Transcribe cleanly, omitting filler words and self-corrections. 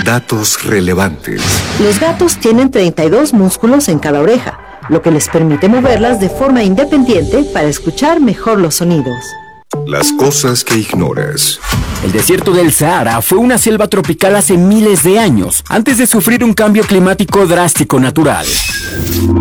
Datos relevantes. Los gatos tienen 32 músculos en cada oreja, lo que les permite moverlas de forma independiente para escuchar mejor los sonidos. Las cosas que ignoras. El desierto del Sahara fue una selva tropical hace miles de años, antes de sufrir un cambio climático drástico natural.